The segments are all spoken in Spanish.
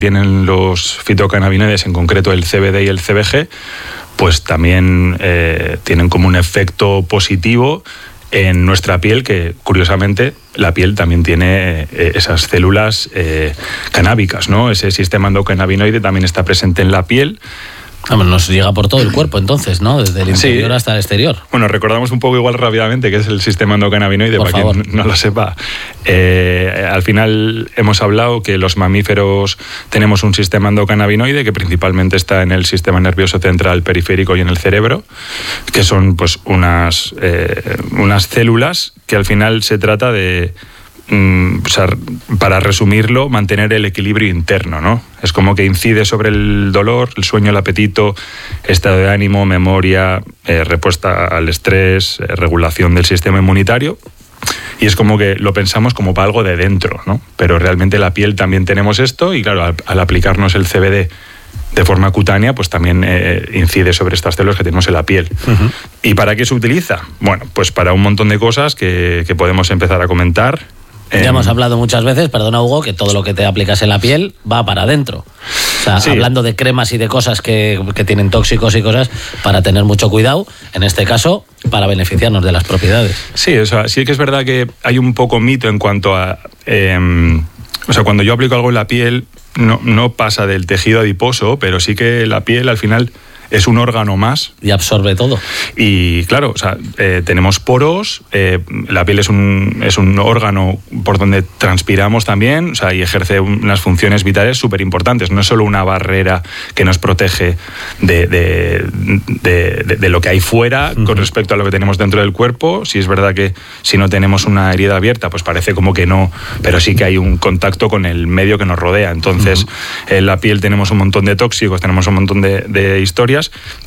tienen los fitocannabinoides, en concreto el CBD y el CBG, pues también tienen como un efecto positivo en nuestra piel, que curiosamente la piel también tiene esas células canábicas, ¿no? Ese sistema endocannabinoide también está presente en la piel. Nos llega por todo el cuerpo entonces, ¿no? Desde el interior hasta el exterior. Bueno, recordamos un poco igual rápidamente qué es el sistema endocannabinoide, por para favor. quien no lo sepa. Al final hemos hablado que los mamíferos tenemos un sistema endocannabinoide que principalmente está en el sistema nervioso central, periférico y en el cerebro, que son pues unas células que al final se trata de, para resumirlo, mantener el equilibrio interno, ¿no? Es como que incide sobre el dolor, el sueño, el apetito, estado de ánimo, memoria, respuesta al estrés, regulación del sistema inmunitario. Y es como que lo pensamos como para algo de dentro, ¿no? Pero realmente la piel también tenemos esto, y claro, al aplicarnos el CBD de forma cutánea, pues también incide sobre estas células que tenemos en la piel. Uh-huh. ¿Y para qué se utiliza? Bueno, pues para un montón de cosas que podemos empezar a comentar. Ya hemos hablado muchas veces, perdona Hugo, que todo lo que te aplicas en la piel va para adentro. O sea, sí, hablando de cremas y de cosas que tienen tóxicos y cosas, para tener mucho cuidado, en este caso, para beneficiarnos de las propiedades. Sí, o sea, sí que es verdad que hay un poco mito en cuanto a... o sea, cuando yo aplico algo en la piel, no pasa del tejido adiposo, pero sí que la piel al final es un órgano más. Y absorbe todo. Y claro, o sea, tenemos poros, la piel es un órgano por donde transpiramos también, o sea, y ejerce unas funciones vitales súper importantes. No es solo una barrera que nos protege de lo que hay fuera, uh-huh, con respecto a lo que tenemos dentro del cuerpo. Sí es verdad que si no tenemos una herida abierta, pues parece como que no, pero sí que hay un contacto con el medio que nos rodea. Entonces, uh-huh, en la piel tenemos un montón de tóxicos, tenemos un montón de historias.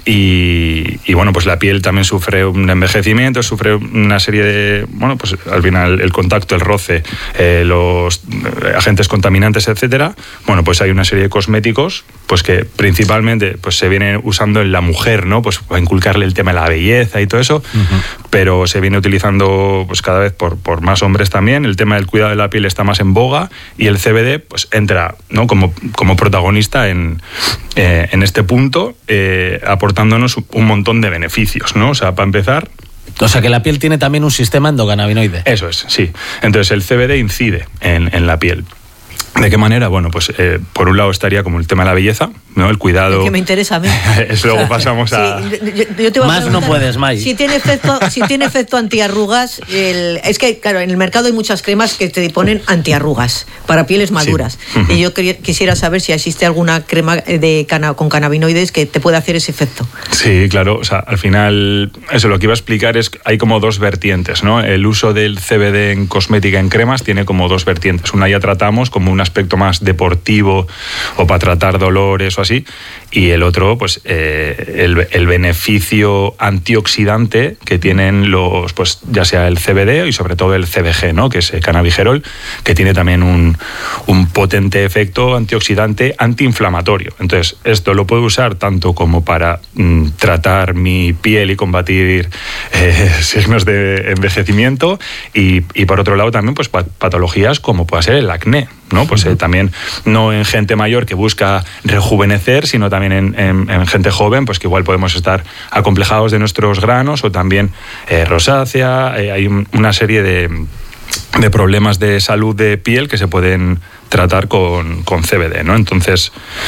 Y bueno, pues la piel también sufre un envejecimiento, sufre una serie de, bueno, pues al final el contacto, el roce, los agentes contaminantes, etcétera. Bueno, pues hay una serie de cosméticos pues que principalmente pues se vienen usando en la mujer, ¿no? Pues para inculcarle el tema de la belleza y todo eso, uh-huh, pero se viene utilizando pues cada vez por más hombres también. El tema del cuidado de la piel está más en boga, y el CBD pues entra, ¿no? como protagonista en este punto, aportándonos un montón de beneficios, ¿no? O sea, para empezar... O sea, que la piel tiene también un sistema endocannabinoide. Eso es, sí. Entonces el CBD incide en la piel. ¿De qué manera? Bueno, pues por un lado estaría como el tema de la belleza, ¿no? El cuidado... El que me interesa a mí. Luego pasamos a... Sí, yo te voy más no puedes, May. Si tiene efecto antiarrugas, es que, claro, en el mercado hay muchas cremas que te ponen antiarrugas para pieles maduras. Sí. Uh-huh. Y yo quisiera saber si existe alguna crema con cannabinoides que te pueda hacer ese efecto. Sí, claro. O sea, al final, eso lo que iba a explicar es que hay como dos vertientes, ¿no? El uso del CBD en cosmética, en cremas, tiene como dos vertientes. Una ya tratamos como un aspecto más deportivo o para tratar dolores o así, y el otro pues el beneficio antioxidante que tienen los, pues ya sea el CBD y sobre todo el CBG, ¿no? Que es el cannabigerol, que tiene también un potente efecto antioxidante antiinflamatorio. Entonces esto lo puedo usar tanto como para tratar mi piel y combatir signos de envejecimiento, y por otro lado también pues patologías como puede ser el acné, ¿no? Pues también no en gente mayor que busca rejuvenecer, sino también en gente joven, pues que igual podemos estar acomplejados de nuestros granos, o también rosácea. Hay una serie de problemas de salud de piel que se pueden tratar con CBD, ¿no? Entonces,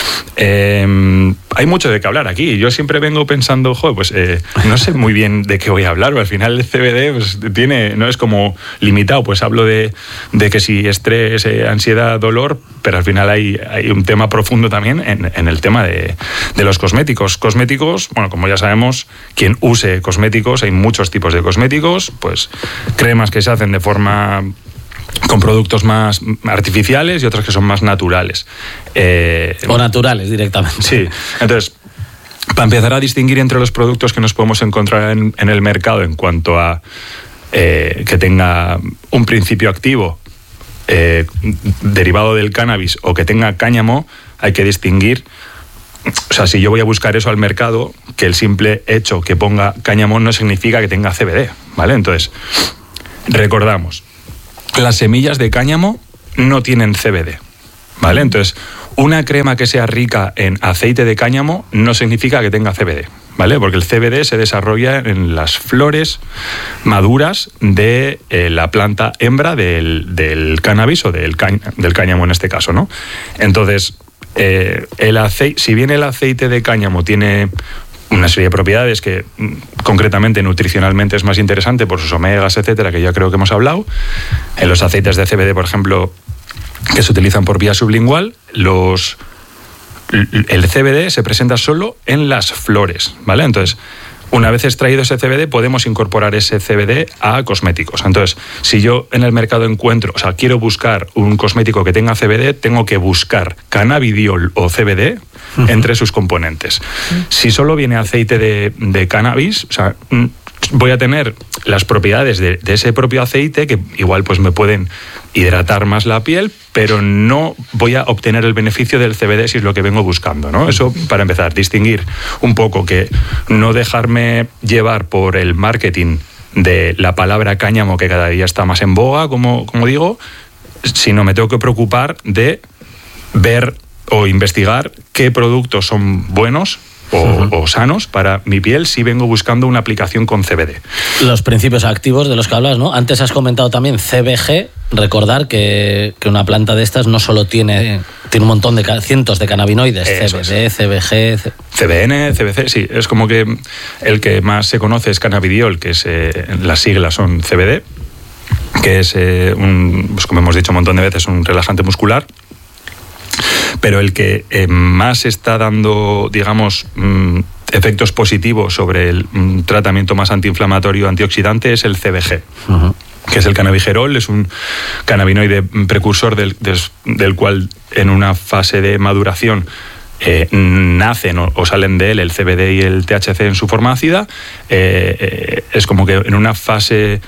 hay mucho de qué hablar aquí. Yo siempre vengo pensando, pues no sé muy bien de qué voy a hablar, pero al final el CBD pues, no es como limitado, pues hablo de que si estrés, ansiedad, dolor, pero al final hay un tema profundo también en el tema de los cosméticos. Cosméticos, bueno, como ya sabemos, quien use cosméticos, hay muchos tipos de cosméticos, pues cremas que se hacen de forma... con productos más artificiales y otros que son más naturales. O naturales directamente. Sí, entonces, para empezar a distinguir entre los productos que nos podemos encontrar en el mercado en cuanto a que tenga un principio activo derivado del cannabis o que tenga cáñamo, hay que distinguir. O sea, si yo voy a buscar eso al mercado, que el simple hecho que ponga cáñamo no significa que tenga CBD, ¿vale? Entonces, recordamos, las semillas de cáñamo no tienen CBD, ¿vale? Entonces, una crema que sea rica en aceite de cáñamo no significa que tenga CBD, ¿vale? Porque el CBD se desarrolla en las flores maduras de la planta hembra del cannabis o del cáñamo en este caso, ¿no? Entonces, si bien el aceite de cáñamo tiene una serie de propiedades que concretamente nutricionalmente es más interesante por sus omegas, etcétera, que ya creo que hemos hablado, en los aceites de CBD, por ejemplo, que se utilizan por vía sublingual, el CBD se presenta solo en las flores, ¿vale? Entonces, una vez extraído ese CBD, podemos incorporar ese CBD a cosméticos. Entonces, si yo en el mercado quiero buscar un cosmético que tenga CBD, tengo que buscar cannabidiol o CBD entre sus componentes. Si solo viene aceite de cannabis, voy a tener las propiedades de ese propio aceite, que igual pues me pueden hidratar más la piel, pero no voy a obtener el beneficio del CBD si es lo que vengo buscando, ¿no? Eso, para empezar, distinguir un poco, que no dejarme llevar por el marketing de la palabra cáñamo, que cada día está más en boga, como digo, sino me tengo que preocupar de ver o investigar qué productos son buenos o sanos para mi piel si vengo buscando una aplicación con CBD. Los principios activos de los que hablas, ¿no? Antes has comentado también CBG. Recordar que una planta de estas no solo tiene un montón de cientos de cannabinoides, CBD, CBG... CBN, CBC, sí. Es como que el que más se conoce es cannabidiol, que es las siglas son CBD, que es, pues como hemos dicho un montón de veces, un relajante muscular. Pero el que más está dando, digamos, efectos positivos sobre el tratamiento más antiinflamatorio, antioxidante, es el CBG, que es el cannabigerol. Es un cannabinoide precursor del cual en una fase de maduración nacen o salen de él el CBD y el THC en su forma ácida. Es como que en una fase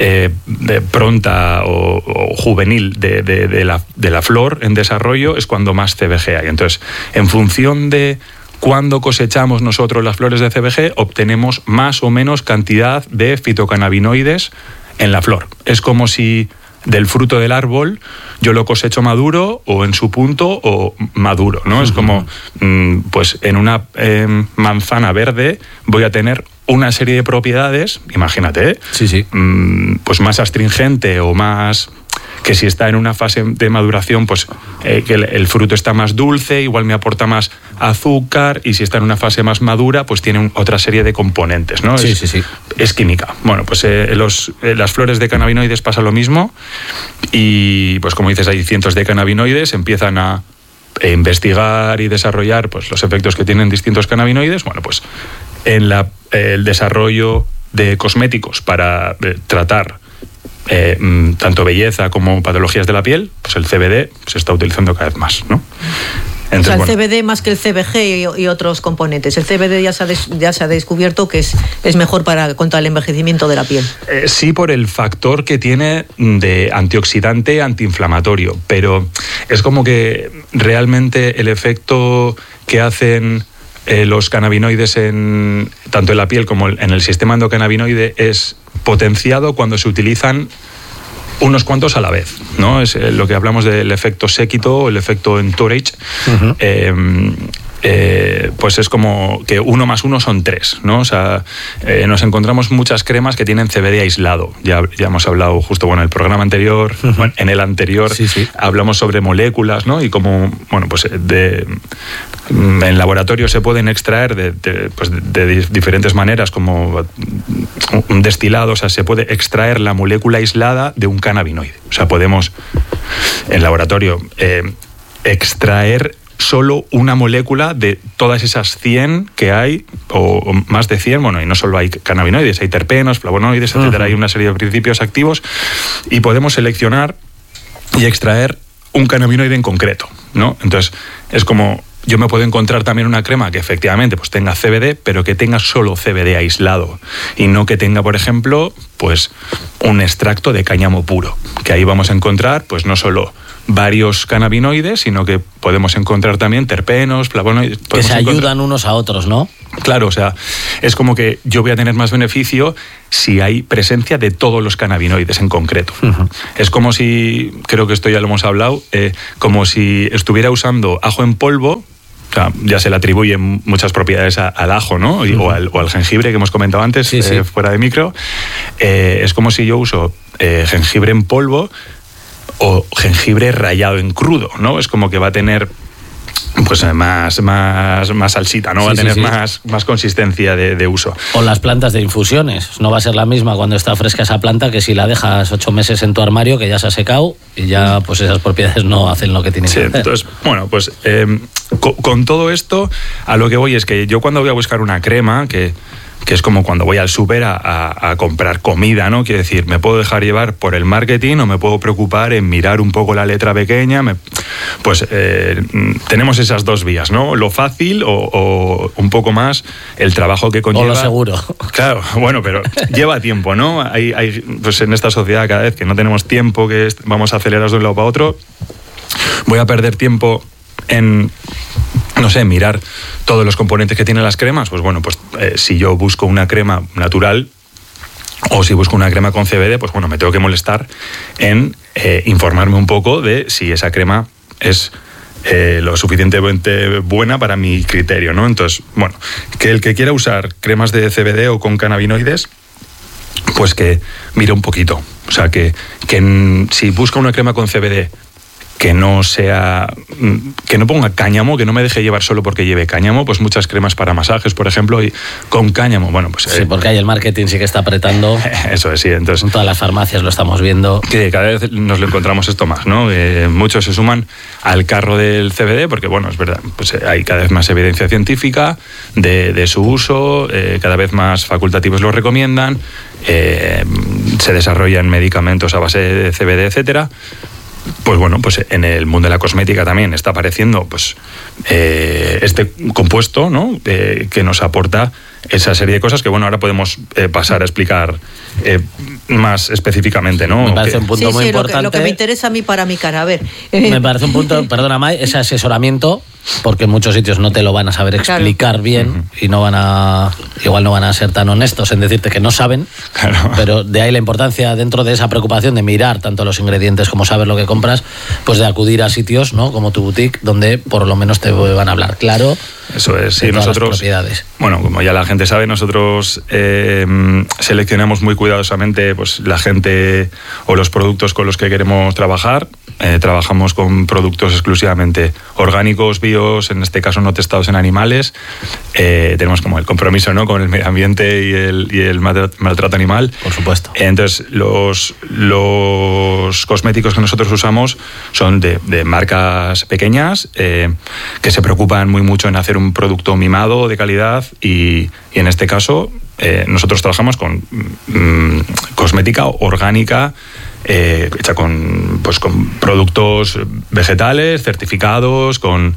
pronta o juvenil de la flor en desarrollo es cuando más CBG hay. Entonces, en función de cuándo cosechamos nosotros las flores de CBG, obtenemos más o menos cantidad de fitocannabinoides en la flor. Es como si del fruto del árbol yo lo cosecho maduro o en su punto o maduro, ¿no? Es como, pues en una manzana verde voy a tener una serie de propiedades, imagínate, pues más astringente o más... que si está en una fase de maduración, pues que el fruto está más dulce, igual me aporta más azúcar, y si está en una fase más madura, pues tiene otra serie de componentes, ¿no? Es química. Bueno, pues las flores de cannabinoides pasa lo mismo, y pues como dices, hay cientos de cannabinoides, empiezan a investigar y desarrollar pues los efectos que tienen distintos cannabinoides. Bueno, pues en el desarrollo de cosméticos para tratar tanto belleza como patologías de la piel, pues el CBD se está utilizando cada vez más, ¿no? Entonces, o sea, el CBD más que el CBG y otros componentes. El CBD ya se ha descubierto que es mejor contra el envejecimiento de la piel. Sí, por el factor que tiene de antioxidante, antiinflamatorio, pero es como que realmente el efecto que hacen los cannabinoides tanto en la piel como en el sistema endocannabinoide es potenciado cuando se utilizan unos cuantos a la vez, ¿no? Es lo que hablamos del efecto séquito o el efecto entourage. Pues es como que 1 más 1 son 3, ¿no? O sea, nos encontramos muchas cremas que tienen CBD aislado. Ya hemos hablado justo en el programa anterior, en el anterior, hablamos sobre moléculas, ¿no? Y cómo, pues en laboratorio se pueden extraer de diferentes maneras, como un destilado. O sea, se puede extraer la molécula aislada de un cannabinoide. O sea, podemos en laboratorio extraer solo una molécula de todas esas 100 que hay, o más de 100, y no solo hay cannabinoides, hay terpenos, flavonoides, etcétera, hay una serie de principios activos, y podemos seleccionar y extraer un cannabinoide en concreto, ¿no? Entonces, es como yo me puedo encontrar también una crema que efectivamente pues tenga CBD, pero que tenga solo CBD aislado, y no que tenga, por ejemplo, pues un extracto de cáñamo puro, que ahí vamos a encontrar pues no solo varios cannabinoides, sino que podemos encontrar también terpenos, flavonoides. Que se ayudan unos a otros, ¿no? Claro, o sea, es como que yo voy a tener más beneficio si hay presencia de todos los cannabinoides en concreto. Uh-huh. Es como si, creo que esto ya lo hemos hablado, como si estuviera usando ajo en polvo. O sea, ya se le atribuyen muchas propiedades al ajo, ¿no? Uh-huh. o al jengibre que hemos comentado antes, sí. Fuera de micro. Es como si yo uso jengibre en polvo o jengibre rallado en crudo, ¿no? Es como que va a tener pues más salsita, ¿no? Va a tener más consistencia de uso. O las plantas de infusiones. No va a ser la misma cuando está fresca esa planta que si la dejas 8 meses en tu armario, que ya se ha secado y ya pues esas propiedades no hacen lo que tienen que hacer. Entonces, bueno, pues con todo esto, a lo que voy es que yo cuando voy a buscar una crema, que es como cuando voy al súper a comprar comida, ¿no? Quiere decir, me puedo dejar llevar por el marketing o me puedo preocupar en mirar un poco la letra pequeña. Pues tenemos esas dos vías, ¿no? Lo fácil o un poco más el trabajo que conlleva. O lo seguro. Claro, bueno, pero lleva tiempo, ¿no? Hay pues en esta sociedad cada vez que no tenemos tiempo, que vamos acelerados de un lado para otro, voy a perder tiempo en, no sé, mirar todos los componentes que tienen las cremas. Pues bueno, pues si yo busco una crema natural o si busco una crema con CBD, pues bueno, me tengo que molestar en informarme un poco de si esa crema es lo suficientemente buena para mi criterio, ¿no? Entonces, bueno, que el que quiera usar cremas de CBD o con cannabinoides, pues que mire un poquito. O sea, que si busca una crema con CBD que no ponga cáñamo, que no me deje llevar solo porque lleve cáñamo, pues muchas cremas para masajes, por ejemplo, y con cáñamo, bueno, pues... Sí, porque ahí el marketing sí que está apretando. Eso es, sí, entonces... En todas las farmacias lo estamos viendo. Que cada vez nos lo encontramos esto más, ¿no? Muchos se suman al carro del CBD, porque, bueno, es verdad, pues hay cada vez más evidencia científica de su uso, cada vez más facultativos lo recomiendan, se desarrollan medicamentos a base de CBD, etcétera. Pues bueno, pues en el mundo de la cosmética también está apareciendo pues este compuesto, ¿no? Que nos aporta esa serie de cosas que, bueno, ahora podemos pasar a explicar más específicamente, ¿no? Me parece un punto muy importante. Lo que me interesa a mí para mi cara, a ver. Me parece un punto, perdona, May, ese asesoramiento, porque en muchos sitios no te lo van a saber explicar bien y igual no van a ser tan honestos en decirte que no saben, pero de ahí la importancia dentro de esa preocupación de mirar tanto los ingredientes como saber lo que compras, pues de acudir a sitios, ¿no? Como tu boutique, donde por lo menos te van a hablar claro. Eso es, sí, nosotros, bueno, como ya la gente sabe, nosotros seleccionamos muy cuidadosamente pues la gente o los productos con los que queremos trabajar. Trabajamos con productos exclusivamente orgánicos, bios, en este caso no testados en animales. Tenemos como el compromiso, ¿no?, con el medio ambiente y el maltrato animal. Por supuesto. Entonces, los cosméticos que nosotros usamos son de marcas pequeñas que se preocupan muy mucho en hacer un producto mimado de calidad y en este caso nosotros trabajamos con cosmética orgánica hecha con productos vegetales certificados, con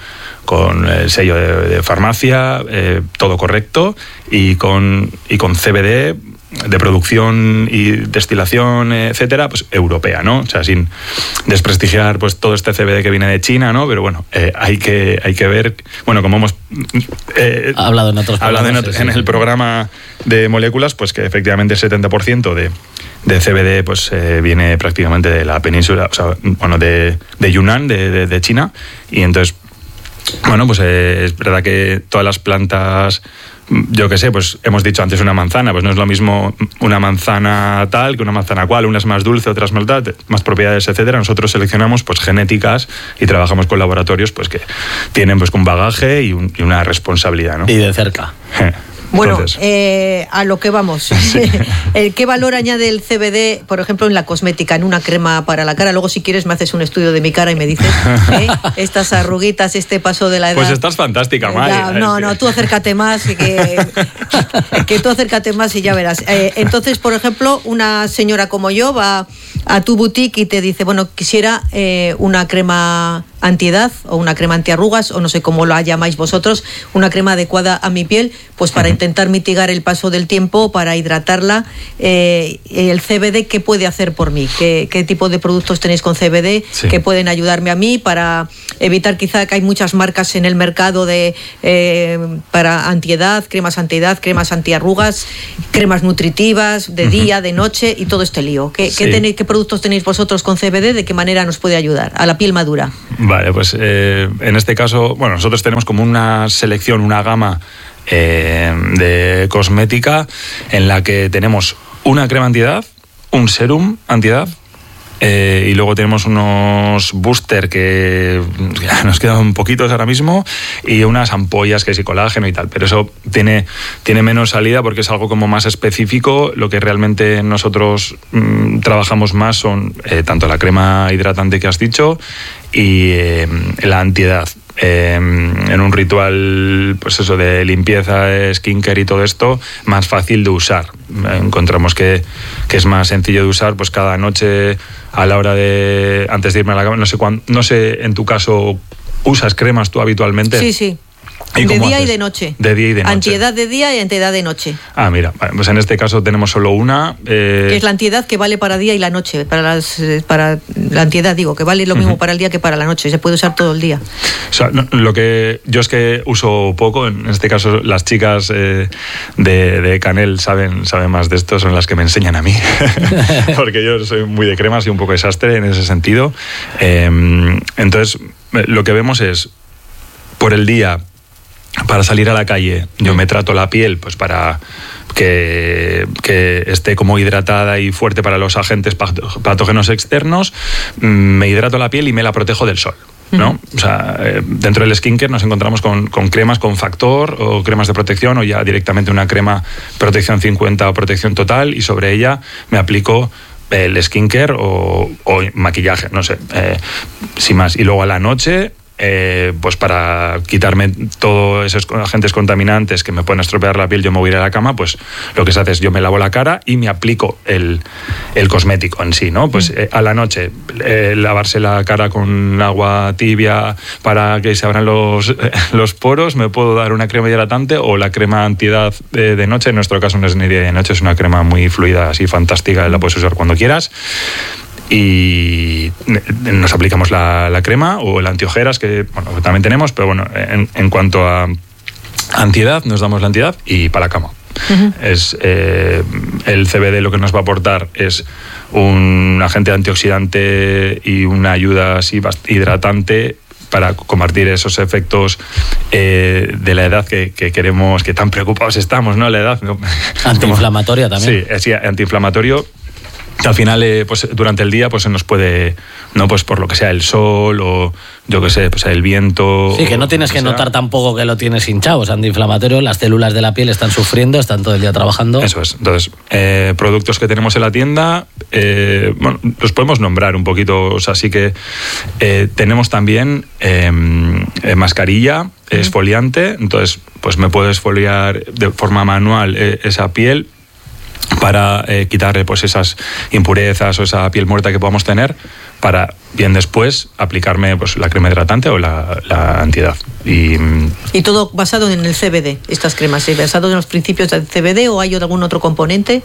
el sello de farmacia, todo correcto, y con CBD de producción y destilación, etcétera, pues europea, ¿no? O sea, sin desprestigiar pues todo este CBD que viene de China, ¿no? Pero bueno, hay que ver, bueno, como hemos hablado en otros programas, en el programa de moléculas, pues que efectivamente el 70% de CBD pues viene prácticamente de la península, o sea, bueno, de Yunnan, de China, y entonces, bueno, pues es verdad que todas las plantas, yo qué sé, pues hemos dicho antes una manzana, pues no es lo mismo una manzana tal que una manzana cual, una es más dulce, otras más propiedades, etcétera. Nosotros seleccionamos pues genéticas y trabajamos con laboratorios pues que tienen pues un bagaje y una responsabilidad, ¿no? Y de cerca. Bueno, a lo que vamos. Sí. ¿Qué valor añade el CBD, por ejemplo, en la cosmética, en una crema para la cara? Luego, si quieres, me haces un estudio de mi cara y me dices, estas arruguitas, este paso de la edad. Pues estás fantástica, May. No, tú acércate más, que tú acércate más y ya verás. Entonces, por ejemplo, una señora como yo va a tu boutique y te dice, bueno, quisiera una crema antiedad o una crema antiarrugas, o no sé cómo lo llamáis vosotros, una crema adecuada a mi piel, pues para intentar mitigar el paso del tiempo, para hidratarla. El CBD, ¿qué puede hacer por mí? ¿Qué tipo de productos tenéis con CBD que pueden ayudarme a mí para evitar quizá que hay muchas marcas en el mercado para antiedad, cremas antiarrugas, cremas nutritivas de día, de noche y todo este lío? ¿Qué productos tenéis vosotros con CBD? ¿De qué manera nos puede ayudar a la piel madura? Vale, pues en este caso, bueno, nosotros tenemos como una selección, una gama de cosmética en la que tenemos una crema antiedad, un serum antiedad, y luego tenemos unos booster que nos quedan poquitos ahora mismo, y unas ampollas que es colágeno y tal, pero eso tiene menos salida porque es algo como más específico. Lo que realmente nosotros trabajamos más son tanto la crema hidratante que has dicho y la antiedad. En un ritual, pues eso, de limpieza, skincare y todo esto, más fácil de usar. Encontramos que es más sencillo de usar, pues cada noche a la hora de antes de irme a la cama. No sé, en tu caso, ¿usas cremas tú habitualmente? Sí. De día y de noche. De día y de noche. Antiedad de día y antiedad de noche. Ah, mira, pues en este caso tenemos solo una. Que es la antiedad, que vale para día y la noche. Para la antiedad, digo, que vale lo mismo para el día que para la noche. Se puede usar todo el día. O sea, lo que yo es que uso poco. En este caso, las chicas de Canel saben más de esto, son las que me enseñan a mí. Porque yo soy muy de cremas y un poco desastre en ese sentido. Entonces, lo que vemos es, por el día, para salir a la calle, yo me trato la piel pues para que esté como hidratada y fuerte para los agentes patógenos externos. Me hidrato la piel y me la protejo del sol, ¿no? O sea, dentro del skincare nos encontramos con cremas con factor o cremas de protección, o ya directamente una crema protección 50 o protección total, y sobre ella me aplico el skincare o maquillaje, no sé, sin más. Y luego a la noche, pues para quitarme todos esos agentes contaminantes que me pueden estropear la piel, yo me voy a ir a la cama, pues lo que se hace es yo me lavo la cara y me aplico el cosmético en sí, ¿no? Pues a la noche lavarse la cara con agua tibia para que se abran los poros, me puedo dar una crema hidratante o la crema antiedad de noche. En nuestro caso no es ni día ni noche, es una crema muy fluida, así fantástica, la puedes usar cuando quieras. Y nos aplicamos la crema o el antiojeras, que bueno, también tenemos, pero bueno, en cuanto a antiedad, nos damos la antiedad y para la cama. Es el CBD, lo que nos va a aportar es un agente antioxidante y una ayuda así hidratante para combatir esos efectos de la edad que queremos, que tan preocupados estamos, ¿no? La edad, ¿no? Antiinflamatoria también. Sí, antiinflamatorio. Al final, pues durante el día, pues se nos puede, no, pues por lo que sea el sol o yo que sé, pues el viento. Sí, que no tienes que notar tampoco que lo tienes hinchado, es antiinflamatorio, las células de la piel están sufriendo, están todo el día trabajando. Eso es. Entonces, productos que tenemos en la tienda, bueno, los podemos nombrar un poquito, o sea, sí que tenemos también mascarilla exfoliante, entonces, pues me puedo exfoliar de forma manual esa piel para quitarle pues esas impurezas o esa piel muerta que podamos tener, para bien después aplicarme pues la crema hidratante o la antiedad. Y todo basado en el CBD, estas cremas, basado en los principios del CBD, o hay algún otro componente?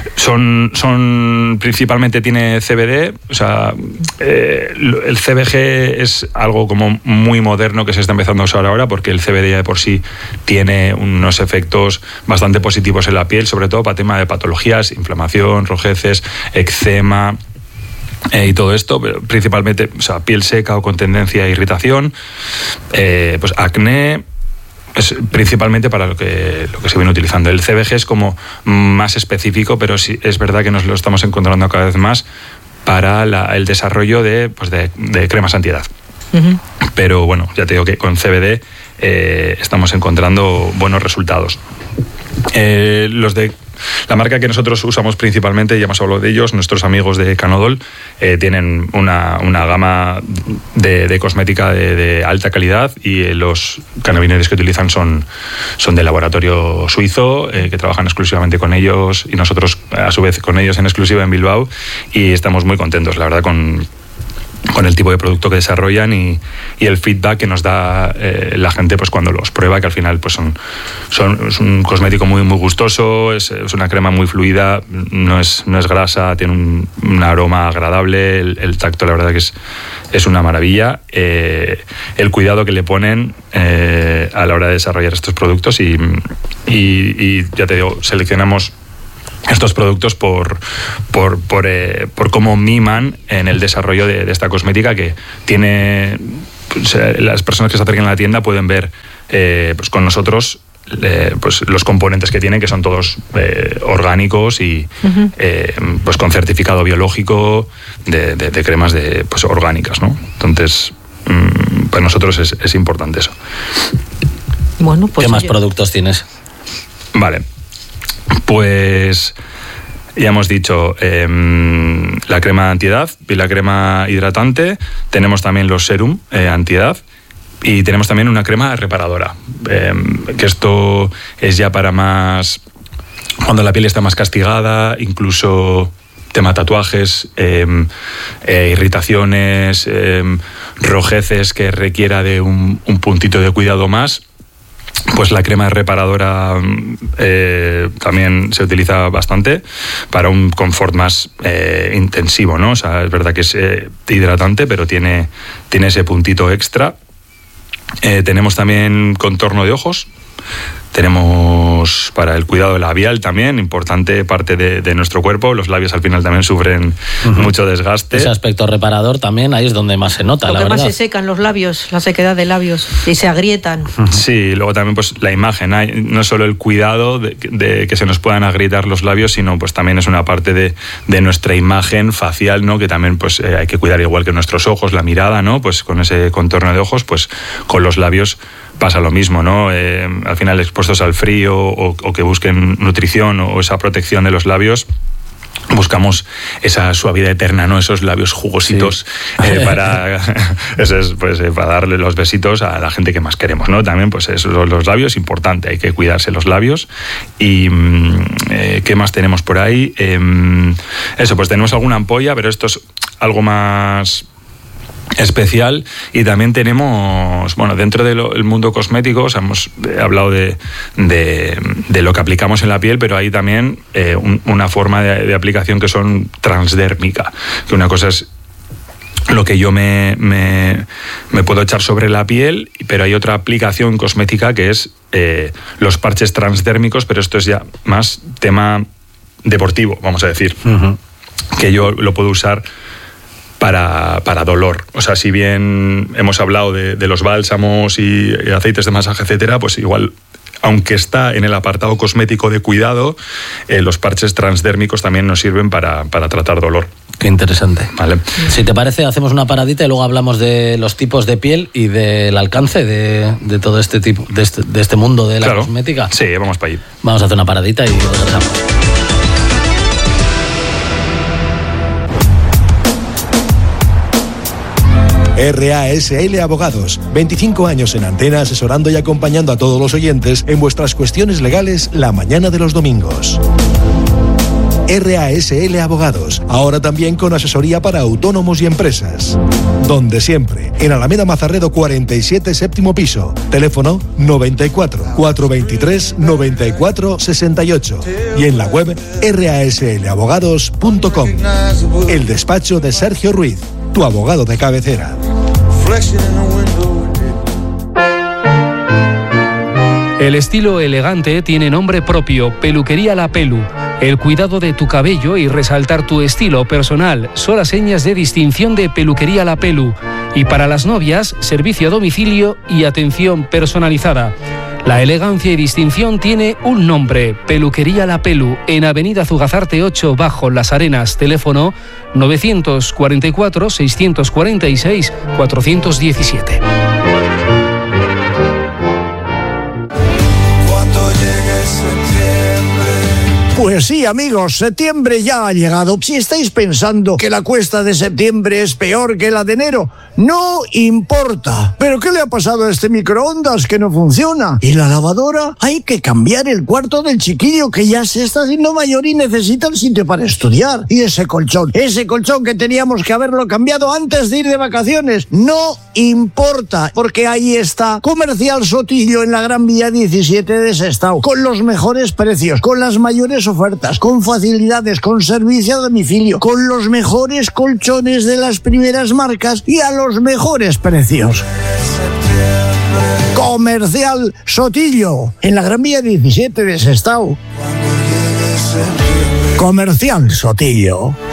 Son principalmente tiene CBD, o sea, el CBG es algo como muy moderno que se está empezando a usar ahora, porque el CBD ya de por sí tiene unos efectos bastante positivos en la piel, sobre todo para tema de patologías, inflamación, rojeces, eczema, y todo esto, pero principalmente, o sea, piel seca o con tendencia a irritación, pues acné, es principalmente para lo que se viene utilizando. El CBG es como más específico, pero sí es verdad que nos lo estamos encontrando cada vez más para el desarrollo de cremas antiedad. Pero bueno, ya te digo que con CBD estamos encontrando buenos resultados. Los de la marca que nosotros usamos principalmente, ya hemos hablado de ellos, nuestros amigos de Canodol, tienen una gama de cosmética de alta calidad, y los cannabinoides que utilizan son de laboratorio suizo, que trabajan exclusivamente con ellos, y nosotros a su vez con ellos en exclusiva en Bilbao, y estamos muy contentos, la verdad, con con el tipo de producto que desarrollan y el feedback que nos da la gente pues cuando los prueba, que al final pues es un cosmético muy muy gustoso, es una crema muy fluida, no es grasa, tiene un aroma agradable, el tacto la verdad que es una maravilla, el cuidado que le ponen a la hora de desarrollar estos productos y ya te digo, seleccionamos estos productos por cómo miman en el desarrollo de esta cosmética, que tiene, pues, las personas que se acerquen a la tienda pueden ver pues con nosotros pues los componentes que tienen, que son todos orgánicos y pues con certificado biológico de cremas pues orgánicas, ¿no? Entonces para nosotros es importante eso. Bueno, pues ¿qué más productos tienes? Vale, pues ya hemos dicho la crema antiedad y la crema hidratante. Tenemos también los serum antiedad y tenemos también una crema reparadora, que esto es ya para más cuando la piel está más castigada, incluso tema tatuajes, irritaciones, rojeces que requiera de un puntito de cuidado más. Pues la crema reparadora también se utiliza bastante para un confort más intensivo, ¿no? O sea, es verdad que es hidratante, pero tiene ese puntito extra. Tenemos también contorno de ojos. Tenemos para el cuidado labial también, importante parte de nuestro cuerpo. Los labios al final también sufren mucho desgaste. Ese aspecto reparador también, ahí es donde más se nota, la verdad. Más se secan los labios, la sequedad de labios, y se agrietan. Sí, luego también pues la imagen, no solo el cuidado de que se nos puedan agrietar los labios, sino pues también es una parte de nuestra imagen facial, ¿no? Que también pues hay que cuidar, igual que nuestros ojos, la mirada, ¿no? Pues con ese contorno de ojos, pues con los labios pasa lo mismo, ¿no? Al final expuestos al frío o que busquen nutrición o esa protección de los labios, buscamos esa suavidad eterna, ¿no? Esos labios jugositos, sí. Para darle los besitos a la gente que más queremos, ¿no? También pues los labios, importante, hay que cuidarse los labios. Y ¿qué más tenemos por ahí? Eso, pues tenemos alguna ampolla, pero esto es algo más especial. Y también tenemos, bueno, dentro del mundo cosmético, o sea, hemos hablado de lo que aplicamos en la piel, pero hay también una forma de aplicación que son transdérmica, que una cosa es lo que yo me puedo echar sobre la piel, pero hay otra aplicación cosmética que es los parches transdérmicos, pero esto es ya más tema deportivo, vamos a decir, que yo lo puedo usar para dolor. O sea, si bien hemos hablado de los bálsamos y aceites de masaje, etcétera, pues igual, aunque está en el apartado cosmético de cuidado, los parches transdérmicos también nos sirven para tratar dolor. Qué interesante. Vale. Si te parece, hacemos una paradita y luego hablamos de los tipos de piel y del alcance de todo este tipo, de este mundo de la cosmética. Sí, vamos para allí. Vamos a hacer una paradita y regresamos. RASL Abogados, 25 años en antena asesorando y acompañando a todos los oyentes en vuestras cuestiones legales la mañana de los domingos. RASL Abogados, ahora también con asesoría para autónomos y empresas. Donde siempre, en Alameda Mazarredo 47, séptimo piso. Teléfono 94 423 94 68 y en la web raslabogados.com. El despacho de Sergio Ruiz, tu abogado de cabecera. El estilo elegante tiene nombre propio, Peluquería La Pelu. El cuidado de tu cabello y resaltar tu estilo personal son las señas de distinción de Peluquería La Pelu. Y para las novias, servicio a domicilio y atención personalizada. La elegancia y distinción tiene un nombre, Peluquería La Pelu, en Avenida Zugazarte 8, Bajo Las Arenas. Teléfono 944 646 417. Pues sí, amigos, septiembre ya ha llegado. Si estáis pensando que la cuesta de septiembre es peor que la de enero, no importa. ¿Pero qué le ha pasado a este microondas que no funciona? ¿Y la lavadora? Hay que cambiar el cuarto del chiquillo que ya se está haciendo mayor y necesita el sitio para estudiar. Y ese colchón que teníamos que haberlo cambiado antes de ir de vacaciones, no importa, porque ahí está Comercial Sotillo en la Gran Vía 17 de Sestao, con los mejores precios, con las mayores ofertas, con facilidades, con servicio a domicilio, con los mejores colchones de las primeras marcas y a los mejores precios. Comercial Sotillo en la Gran Vía 17 de Sestao. Comercial Sotillo.